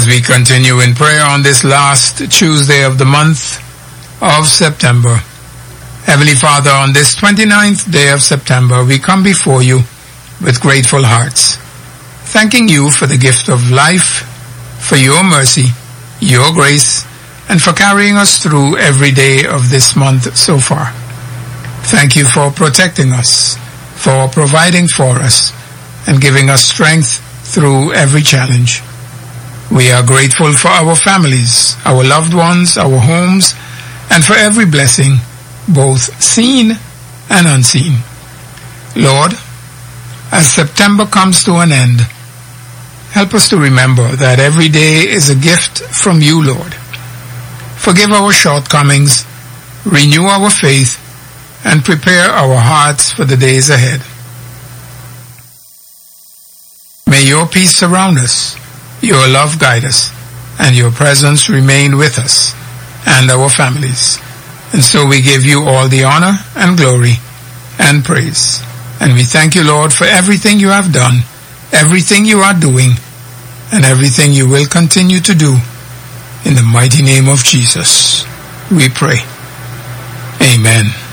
As we continue in prayer on this last Tuesday of the month of September, Heavenly Father, on this 29th day of September, we come before you with grateful hearts, thanking you for the gift of life, for your mercy, your grace, and for carrying us through every day of this month so far. Thank you for protecting us, for providing for us, and giving us strength through every challenge. We are grateful for our families, our loved ones, our homes, and for every blessing, both seen and unseen. Lord, as September comes to an end, help us to remember that every day is a gift from you, Lord. Forgive our shortcomings, renew our faith, and prepare our hearts for the days ahead. May your peace surround us, your love guide us, and your presence remain with us and our families. And so we give you all the honor and glory and praise. And we thank you, Lord, for everything you have done, everything you are doing, and everything you will continue to do. In the mighty name of Jesus, we pray. Amen.